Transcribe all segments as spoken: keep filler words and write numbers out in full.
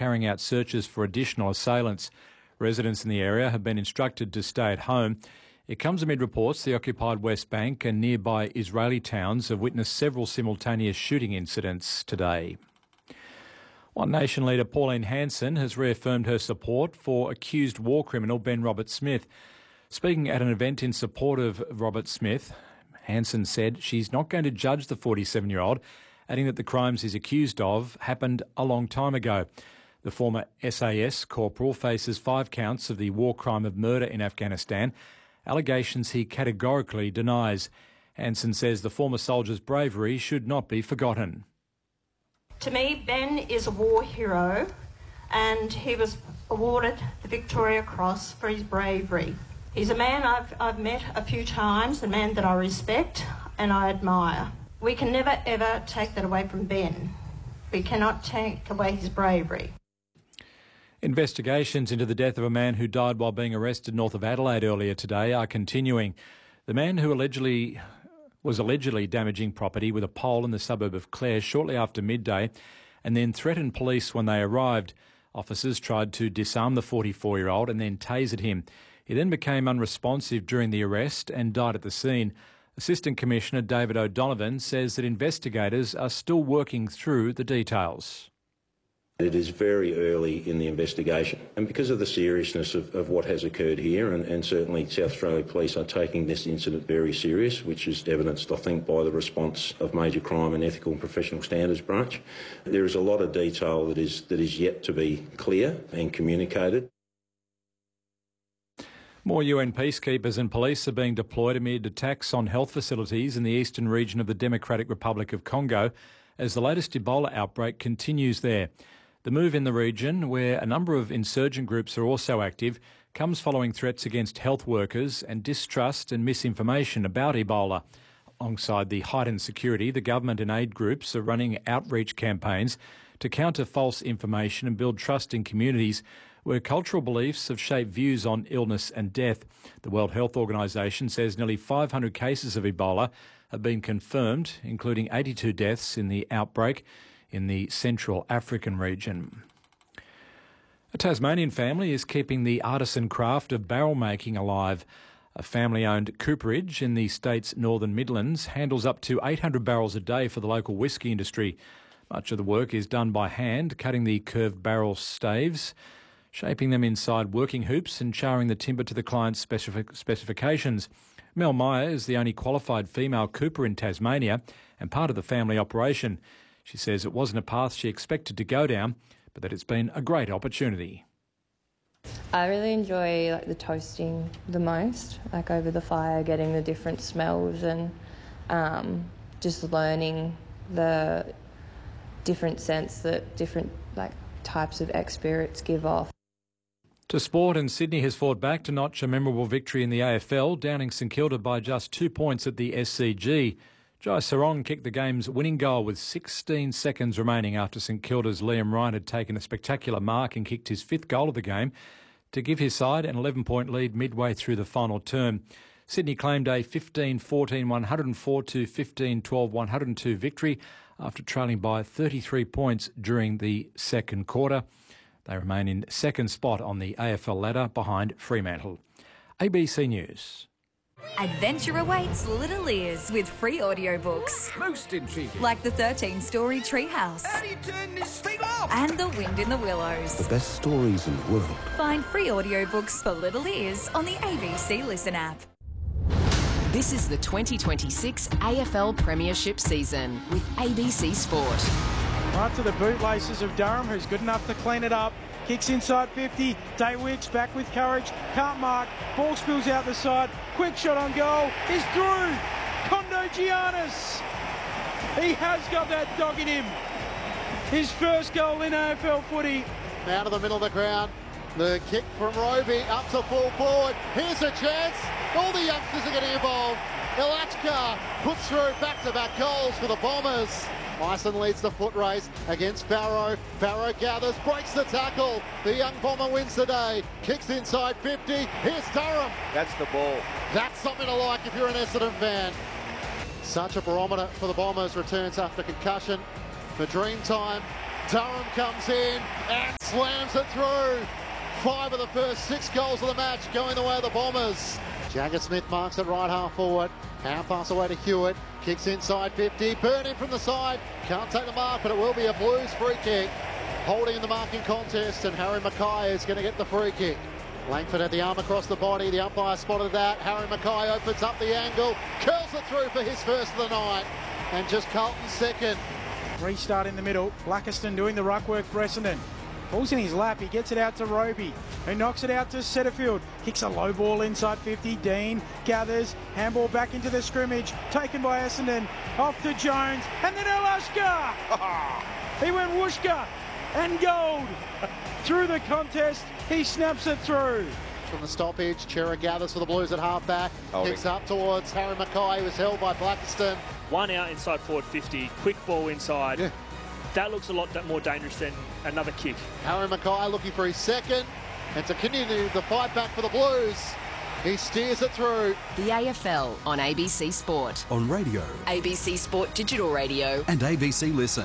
carrying out searches for additional assailants. Residents in the area have been instructed to stay at home. It comes amid reports the occupied West Bank and nearby Israeli towns have witnessed several simultaneous shooting incidents today. One Nation leader Pauline Hanson has reaffirmed her support for accused war criminal Ben Roberts-Smith. Speaking at an event in support of Roberts-Smith, Hanson said she's not going to judge the forty-seven-year-old, adding that the crimes he's accused of happened a long time ago. The former S A S corporal faces five counts of the war crime of murder in Afghanistan, allegations he categorically denies. Hanson says the former soldier's bravery should not be forgotten. To me, Ben is a war hero, and he was awarded the Victoria Cross for his bravery. He's a man I've, I've met a few times, a man that I respect and I admire. We can never, ever take that away from Ben. We cannot take away his bravery. Investigations into the death of a man who died while being arrested north of Adelaide earlier today are continuing. The man who allegedly was allegedly damaging property with a pole in the suburb of Clare shortly after midday and then threatened police when they arrived. Officers tried to disarm the forty-four-year-old and then tasered him. He then became unresponsive during the arrest and died at the scene. Assistant Commissioner David O'Donovan says that investigators are still working through the details. It is very early in the investigation, and because of the seriousness of, of what has occurred here, and, and certainly South Australia Police are taking this incident very serious, which is evidenced, I think, by the response of Major Crime and Ethical and Professional Standards Branch. There is a lot of detail that is, that is yet to be clear and communicated. More U N peacekeepers and police are being deployed amid attacks on health facilities in the eastern region of the Democratic Republic of Congo as the latest Ebola outbreak continues there. The move in the region, where a number of insurgent groups are also active, comes following threats against health workers and distrust and misinformation about Ebola. Alongside the heightened security, the government and aid groups are running outreach campaigns to counter false information and build trust in communities where cultural beliefs have shaped views on illness and death. The World Health Organization says nearly five hundred cases of Ebola have been confirmed, including eighty-two deaths in the outbreak in the Central African region. A Tasmanian family is keeping the artisan craft of barrel making alive. A family-owned cooperage in the state's northern Midlands handles up to eight hundred barrels a day for the local whisky industry. Much of the work is done by hand, cutting the curved barrel staves, shaping them inside working hoops and charring the timber to the client's specific specifications. Mel Meyer is the only qualified female cooper in Tasmania and part of the family operation. She says it wasn't a path she expected to go down, but that it's been a great opportunity. I really enjoy like the toasting the most, like over the fire, getting the different smells and um, just learning the different scents that different like types of ex-spirits give off. To sport, and Sydney has fought back to notch a memorable victory in the A F L, downing St Kilda by just two points at the S C G. Jai Sarong kicked the game's winning goal with sixteen seconds remaining after St Kilda's Liam Ryan had taken a spectacular mark and kicked his fifth goal of the game to give his side an eleven-point lead midway through the final term. Sydney claimed a fifteen fourteen one oh four to fifteen twelve one oh two victory after trailing by thirty-three points during the second quarter. They remain in second spot on the A F L ladder behind Fremantle. A B C News. Adventure awaits little ears with free audiobooks. Most intriguing. Like the thirteen-story Treehouse. How do you turn this thing off? And The Wind in the Willows. The best stories in the world. Find free audiobooks for little ears on the A B C Listen app. This is the twenty twenty-six A F L Premiership season with A B C Sport. Right to the bootlaces of Durham, who's good enough to clean it up. Kicks inside fifty. Day Wicks back with courage. Can't mark. Ball spills out the side. Quick shot on goal. Is through. Kondo Giannis. He has got that dog in him. His first goal in A F L footy. Out of the middle of the ground. The kick from Roby up to full forward. Here's a chance. All the youngsters are getting involved. Ilachka puts through back-to-back goals for the Bombers. Myson leads the foot race against Farrow. Farrow gathers, breaks the tackle. The young Bomber wins the day. Kicks inside fifty. Here's Durham. That's the ball. That's something to like if you're an Essendon fan. Such a barometer for the Bombers. Returns after concussion. For Dreamtime, Durham comes in and slams it through. Five of the first six goals of the match going the way of the Bombers. Jagger Smith marks it right half forward. Hand pass away to Hewitt. Kicks inside fifty. Burning from the side. Can't take the mark, but it will be a Blues free kick. Holding in the marking contest, and Harry Mackay is going to get the free kick. Langford had the arm across the body. The umpire spotted that. Harry Mackay opens up the angle. Curls it through for his first of the night. And just Carlton's second. Restart in the middle. Blackiston doing the ruck work for Essendon. Ball's in his lap. He gets it out to Roby, who knocks it out to Setterfield. Kicks a low ball inside fifty. Dean gathers. Handball back into the scrimmage. Taken by Essendon. Off to Jones. And then Alaska. He went whooshka and gold. Through the contest, he snaps it through. From the stoppage, Chera gathers for the Blues at half-back. Kicks up towards Harry Mackay, who was held by Blackiston. One out inside forward fifty. Quick ball inside. Yeah. That looks a lot more dangerous than another kick. Harry Mackay looking for his second, and to continue the fight back for the Blues, he steers it through. The A F L on A B C Sport. On radio. A B C Sport Digital Radio. And A B C Listen.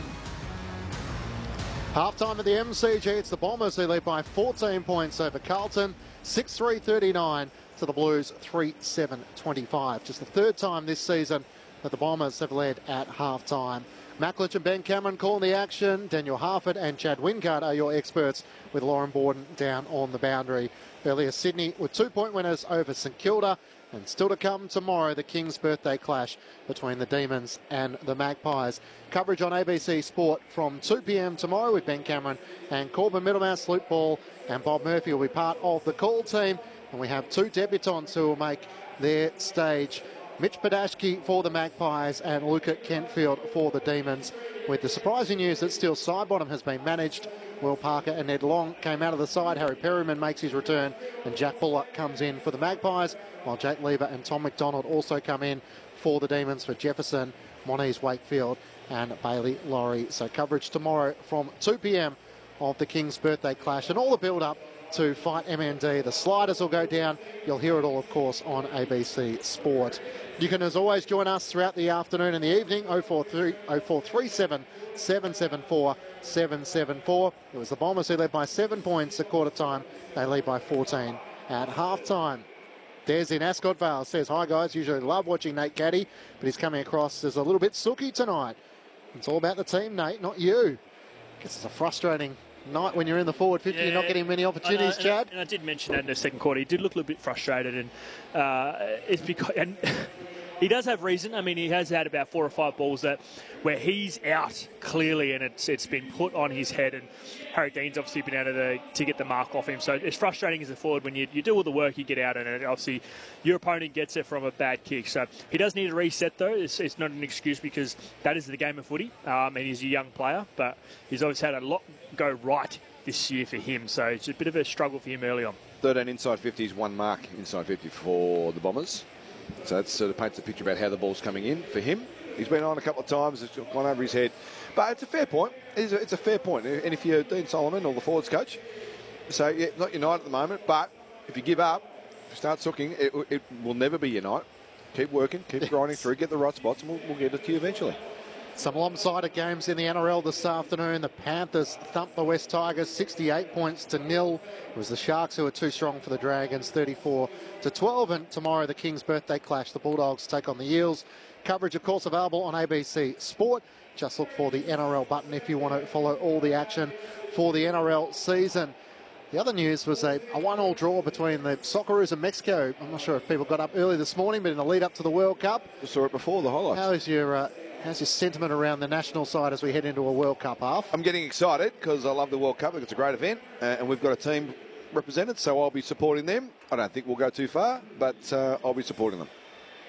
Half-time at the M C G, it's the Bombers who lead by fourteen points over Carlton, six three thirty-nine to the Blues, three seven twenty-five. Just the third time this season that the Bombers have led at half-time. Macklich and Ben Cameron calling the action. Daniel Harford and Chad Wingard are your experts, with Lauren Borden down on the boundary. Earlier, Sydney with two-point winners over St Kilda. And still to come tomorrow, the King's birthday clash between the Demons and the Magpies. Coverage on A B C Sport from two p m tomorrow with Ben Cameron and Corbin Middlemouse, Luke Ball and Bob Murphy will be part of the call team. And we have two debutants who will make their stage. Mitch Padashki for the Magpies and Luca Kentfield for the Demons. With the surprising news that Steele Sidebottom has been managed. Will Parker and Ned Long came out of the side. Harry Perryman makes his return and Jack Bullock comes in for the Magpies, while Jake Lever and Tom McDonald also come in for the Demons for Jefferson, Moniz Wakefield and Bailey Laurie. So coverage tomorrow from two p m of the King's birthday clash and all the build-up to Fight M N D. The sliders will go down. You'll hear it all, of course, on A B C Sport. You can, as always, join us throughout the afternoon and the evening, oh four three seven, seven seven four, seven seven four. It was the Bombers who led by seven points at quarter time. They lead by fourteen at half time. Des in Ascot Vale says, hi guys, usually love watching Nate Caddy, but he's coming across as a little bit sooky tonight. It's all about the team, Nate, not you. Guess it's a frustrating night when you're in the forward fifty. Yeah, you're not getting many opportunities, and Chad. I, and I did mention that in the second quarter. He did look a little bit frustrated, and uh, it's because and he does have reason. I mean, he has had about four or five balls that where he's out clearly, and it's it's been put on his head, and Harry Dean's obviously been able to, to get the mark off him. So it's frustrating as a forward when you, you do all the work, you get out, and obviously your opponent gets it from a bad kick. So he does need a reset, though. It's, it's not an excuse because that is the game of footy, um, and he's a young player, but he's always had a lot go right this year for him. So it's a bit of a struggle for him early on. thirteen inside fifties, one mark inside fifty for the Bombers. So that sort of paints a picture about how the ball's coming in for him. He's been on a couple of times, it's gone over his head. But it's a fair point. It's a, it's a fair point. And if you're Dean Solomon or the forwards coach, so yeah, not your night at the moment, but if you give up, if you start sooking, it, it will never be your night. Keep working, keep grinding through, get the right spots, and we'll, we'll get it to you eventually. Some lopsided games in the N R L this afternoon. The Panthers thumped the West Tigers sixty-eight points to nil. It was the Sharks who were too strong for the Dragons, thirty-four to twelve. And tomorrow, the King's birthday clash. The Bulldogs take on the Eels. Coverage, of course, available on A B C Sport. Just look for the N R L button if you want to follow all the action for the N R L season. The other news was a, a one-all draw between the Socceroos and Mexico. I'm not sure if people got up early this morning, but in the lead up to the World Cup. I saw it before the highlights. How is your... Uh, How's your sentiment around the national side as we head into a World Cup, Alf? I'm getting excited because I love the World Cup. It's a great event uh, and we've got a team represented, so I'll be supporting them. I don't think we'll go too far, but uh, I'll be supporting them.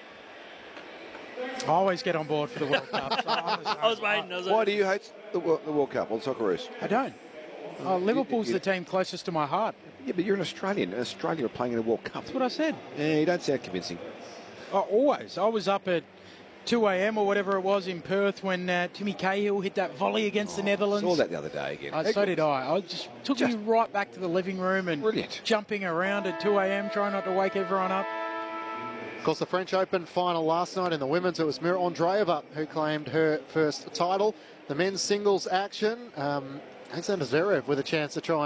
I always get on board for the World Cup. So I was waiting. I was Why do you hate the, the World Cup or the Socceroos? I don't. Oh, Liverpool's you, you, the team closest to my heart. Yeah, but you're an Australian. In Australia are playing in a World Cup. That's what I said. Yeah, you don't sound convincing. Oh, always. I was up at two a m or whatever it was in Perth when uh, Timmy Cahill hit that volley against oh, the Netherlands. I saw that the other day again. Uh, so did I. I just took just me right back to the living room and brilliant. Jumping around at two a m trying not to wake everyone up. Of course, the French Open final last night in the women's, it was Mira Andreeva who claimed her first title. The men's singles action, um, Alexander Zverev with a chance to try